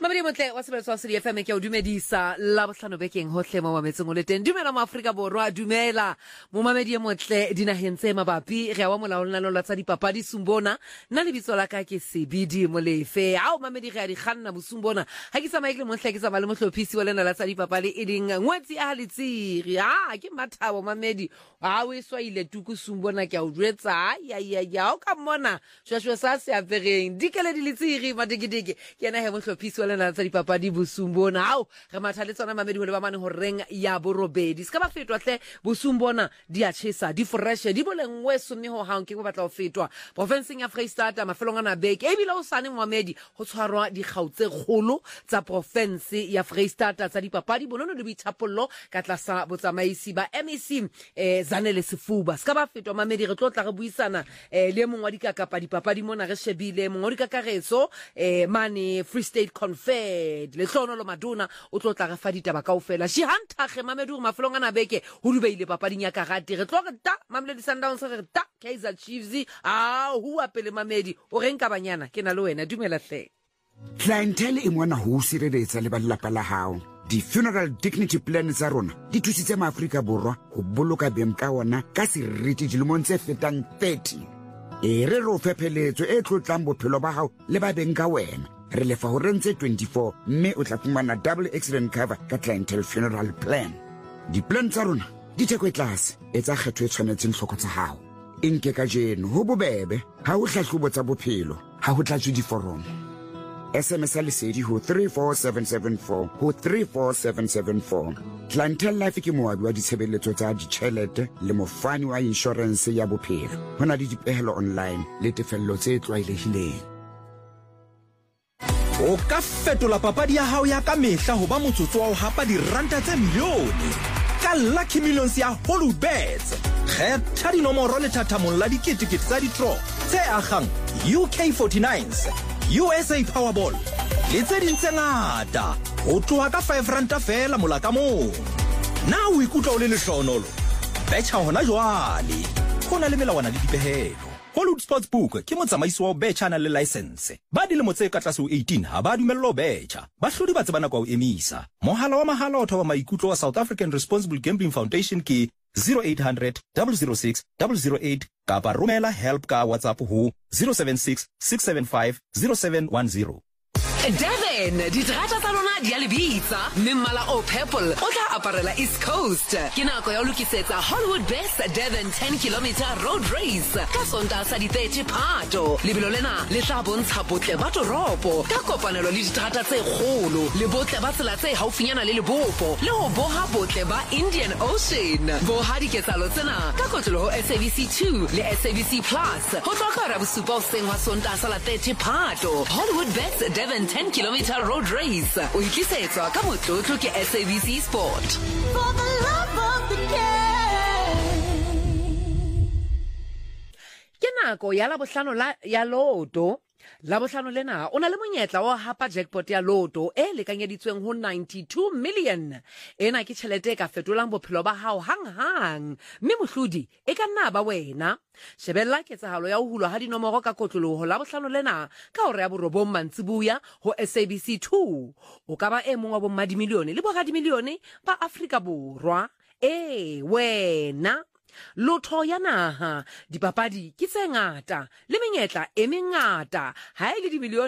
Mamadi motle wa sebetsa se FM ke o dumedisa la bohlano bekeng hohle mo mametseng o le teng dumela mo Afrika Borwa dumela mo mamedi motle dinaheng tse mabapi re wa molaolana la tsa dipapadi Sumbona nna le bitso la ka ke Sebidi Molefe ao mamedi re a di kganna bosumbona ha ke tsamaye le mohle ke tsama le mohlophisi wa lena la tsa dipapadi e ding ngwetsi a halitsiri ke mathabo mamedi a o iswa ile tuku Sumbona ke a o jwetsa ya o ka mona shwashwe sa se apereng dikele di litsiri madigidigi ke na he mohlophisi wa lena tsa dipapadi bosumbona ao re matha le tsona mamedi ho le ba mane ho reng ya borobedi ska ba fetwa hle bosumbona di a chesa di fresh di bolengwe some ho hang ke go batla ho fetwa provinceng ya Freistata mafelong ana beke e bile o sane mamedi ho tshwarwa di gautse kgolo tsa province ya Freistata tsa dipapadi bonono le boithapollo ka tlasa botsamaisi ba MEC Zanele Sefuba ska ba fetwa mamedi re tlo tla re buisana le mongwe wa dikakapa dipapadi mona re shebile mongwe wa dikakaretso mane Free State Confed le hlono lo maduna o tlo tla re fa ditaba kaofela shihanta ge mamedi o mafelong ana beke ho dubeile papading ya karate re tlo re ta Mamelodi Sundowns re ta Kaizer Chiefs hu apele mamedi o reng ka banyana ke na le wena dumela hle clientele e mona ho sireletsa le balelapa la hao di-funeral dignity plan tsa rona di thusitse maAfrika Borwa ho boloka beng ka ona ka seriti dilemong tse fetang 30 re re o phepheletso e tlotlang bophelo ba hao le ba beng ka wena re lefa ho rentse 24 mme o tla fumana double accident cover ka clientele funeral plan di-plan tsa rona di theko e tlase e tsa kgetho e tshwanetseng hloko tsa hao nke ka jeno ho bobebe ha o hlahlobo tsa bophelo ha ho tlatswe diforomo SMS lesedi ho 34774 ho 34774 Clientele Life ke moabi wa ditshebeletso tsa ditjhelete le mofani wa insurance ya bophelo hona le dipehelo online le tefello tse tlwaelehileng o ka fetola papadi ya hao ya ka mehla ho ba motsotso wa ho hapa diranta tse milione ka Lucky Millions ya Hollywoodbets kgetha dinomoro le thathamong la diketekete tsa di-draw tse agang UK49s USA Powerball le tse ding tse ngata ho tloha ka 5 ranta fela mola ka moo na o ikutlwa o le lehlohonolo betcha hona jwale ho na le melawana le dipehelo Hollywood Sportsbook ke motsamaisi wa betcha na le license ba dilemo tse ka tlase ho 18 ha ba dumello betcha ba hlodi ba tsebana kwa o emisa mohala wa mahala o thoba maikutlo wa South African Responsible Gambling Foundation ke 0800 006 008 kapa romela help ka WhatsApp ho 076 675 0710 Devin, di trata tsa lona di a lebitsa mmala o purple o tla aparela East Coast ke nako ya o lokisetsa Hollywood Best Devin 10 km road race ka sonta sa di 30 Phato lebelo lena le tla bontsha botle ba toropo ka kopanelo le diterata tse kgolo le botle ba tsela tse haufinyana le Lebopo le ho boha botle ba Indian Ocean boha diketsalo tsena ka kotlolo ho SABC2 le SABC Plus ho tloka ra bosupa o seng wa sonta sa la 30 Phato Hollywood Best Devin 10 km road race o ikisetswa ka motlotlo ke SABC Sport for the love of the game ke nako ya la bohlano ya loto la bohlano lena o na le monyetla wa hapa jackpot ya loto e lekanyeditsweng ho 92 million ena ke tšhelete ka fetolang bophelo ba hao hang mme mohlodi e ka nna ba wena shebella ketsahalo ya ho hulwa ha dinomoro ka kotloloho la bohlano lena ka hore ya borobong mantsibuya ho SABC2 o ka ba e mong wa bomma dimilione le boradi milione ba Afrika Borwa wena Lotho ya naha dipapadi ke tse ngata le menyetla e mengata ha e le dimilione